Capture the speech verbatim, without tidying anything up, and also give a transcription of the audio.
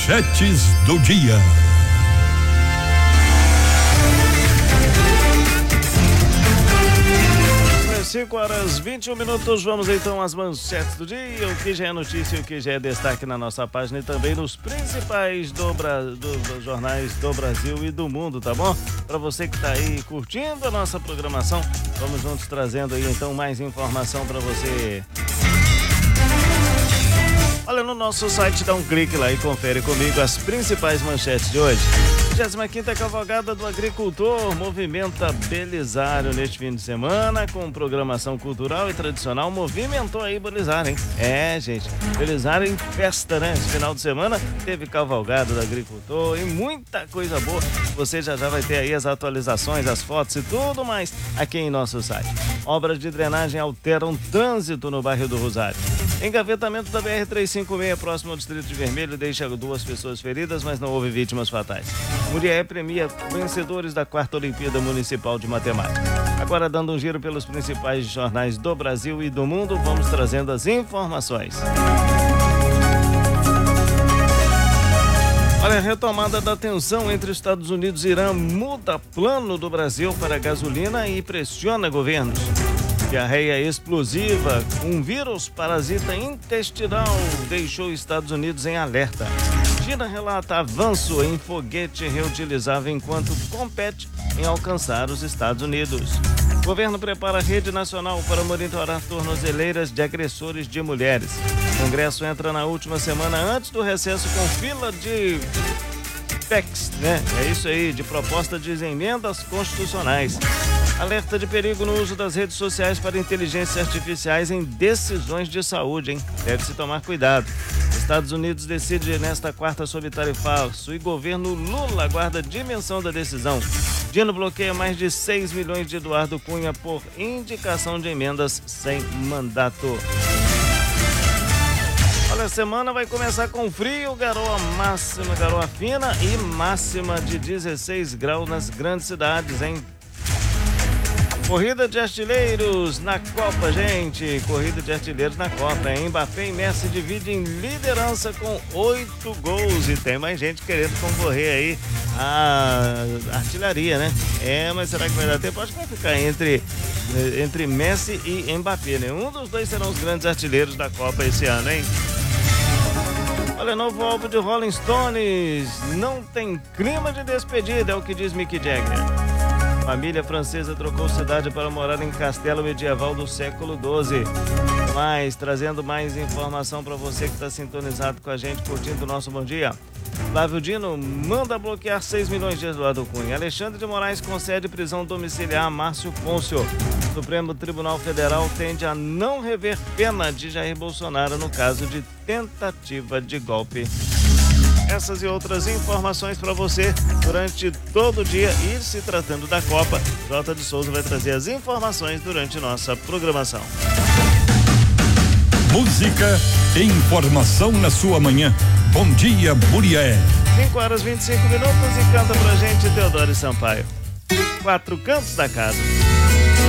Manchetes do dia. cinco horas e vinte e um minutos, vamos então às manchetes do dia, o que já é notícia e o que já é destaque na nossa página e também nos principais do, do, do, jornais do Brasil e do mundo, tá bom? Para você que tá aí curtindo a nossa programação, vamos juntos trazendo aí então mais informação para você. Olha, no nosso site, dá um clique lá e confere comigo as principais manchetes de hoje. vigésima quinta Cavalgada do Agricultor movimenta Belisário neste fim de semana, com programação cultural e tradicional. Movimentou aí Belisário, hein? É, gente, Belisário em festa, né? Esse final de semana teve Cavalgada do Agricultor e muita coisa boa. Você já já vai ter aí as atualizações, as fotos e tudo mais aqui em nosso site. Obras de drenagem alteram trânsito no bairro do Rosário. Engavetamento da B R trezentos e cinquenta e seis próximo ao Distrito de Vermelho deixa duas pessoas feridas, mas não houve vítimas fatais. Murié premia vencedores da quarta Olimpíada Municipal de Matemática. Agora, dando um giro pelos principais jornais do Brasil e do mundo, vamos trazendo as informações. Olha, a retomada da tensão entre Estados Unidos e Irã muda plano do Brasil para gasolina e pressiona governos. Diarreia explosiva, um vírus parasita intestinal deixou Estados Unidos em alerta. China relata avanço em foguete reutilizável enquanto compete em alcançar os Estados Unidos. O governo prepara a rede nacional para monitorar tornozeleiras de agressores de mulheres. O Congresso entra na última semana antes do recesso com fila de P E Cs, né? É isso aí, de proposta de emendas constitucionais. Alerta de perigo no uso das redes sociais para inteligências artificiais em decisões de saúde, hein? Deve-se tomar cuidado. Estados Unidos decide nesta quarta sobre tarifaço e governo Lula aguarda a dimensão da decisão. Dino bloqueia mais de seis milhões de Eduardo Cunha por indicação de emendas sem mandato. Olha, a semana vai começar com frio, garoa máxima, garoa fina e máxima de dezesseis graus nas grandes cidades, hein? Corrida de artilheiros na Copa, gente. Corrida de artilheiros na Copa, hein? Mbappé e Messi dividem liderança com oito gols. E tem mais gente querendo concorrer aí à artilharia, né? É, mas será que vai dar tempo? Acho que vai ficar entre, entre Messi e Mbappé, né? Um dos dois serão os grandes artilheiros da Copa esse ano, hein? Olha, novo álbum de Rolling Stones. Não tem clima de despedida, é o que diz Mick Jagger. Família francesa trocou cidade para morar em castelo medieval do século doze. Mas, trazendo mais informação para você que está sintonizado com a gente, curtindo o nosso Bom Dia. Flávio Dino manda bloquear seis milhões de Eduardo Cunha. Alexandre de Moraes concede prisão domiciliar a Márcio Pôncio. Supremo Tribunal Federal tende a não rever pena de Jair Bolsonaro no caso de tentativa de golpe. Essas e outras informações para você durante todo o dia. E se tratando da Copa, Jota de Souza vai trazer as informações durante nossa programação. Música e informação na sua manhã. Bom dia, Murié. cinco horas e vinte e cinco minutos e canta pra gente Teodoro Sampaio. Quatro Cantos da Casa.